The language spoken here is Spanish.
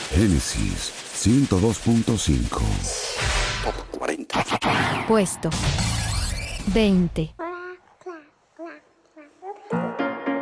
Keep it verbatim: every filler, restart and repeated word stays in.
Génesis ciento dos punto cinco. Top cuarenta. Puesto veinte.